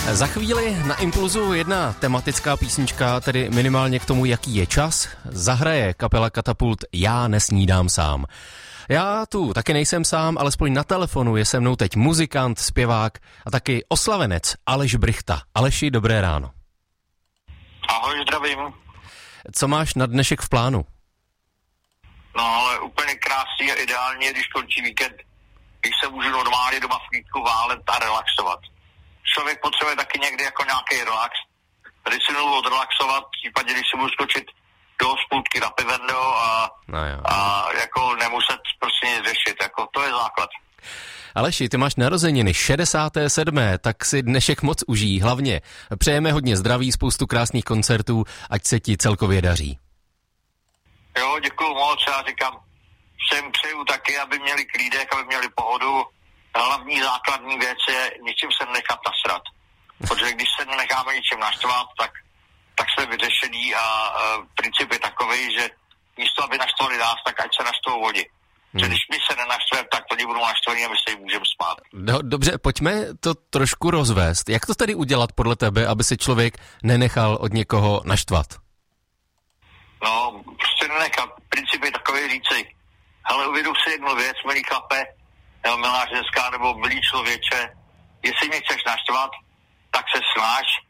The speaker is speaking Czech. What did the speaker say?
Za chvíli na Impulzu jedna tematická písnička, tedy minimálně k tomu, jaký je čas. Zahraje kapela Katapult Já nesnídám sám. Já tu taky nejsem sám, alespoň na telefonu je se mnou teď muzikant, zpěvák a taky oslavenec Aleš Brychta. Aleši, dobré ráno. Ahoj, zdravím. Co máš na dnešek v plánu? No ale úplně krásný a ideálně, když končí víkend, když se můžu normálně doma v klídku válet a relaxovat. Člověk potřebuje taky někdy jako nějaký relax. Tady si můžu odrelaxovat, případně když si můžu skočit do hospůdky na pivendo a jako nemuset prostě nic řešit, jako to je základ. Aleši, ty máš narozeniny 67., tak si dnešek moc užij, hlavně přejeme hodně zdraví, spoustu krásných koncertů, ať se ti celkově daří. Jo, děkuju moc, já říkám, všem přeju taky, aby měli klídek, aby měli pohodu. Hlavní základní věc je ničím se nechat nasrat. Protože když se necháme ničím naštvat, tak jsme vyřešení a princip je takový, že místo, aby naštvali nás, tak ať se naštvou oni. Že když my se nenaštveme, tak oni budou naštvaní a my se jim můžeme smát. Dobře, pojďme to trošku rozvést. Jak to tedy udělat podle tebe, aby se člověk nenechal od někoho naštvat? No, prostě nenechat. Princip je takový říci, hele, uvědom si jednu věc, milý chlape, nebo milá ženská, nebo milý člověče, jestli mě chceš naštvat, tak se snaž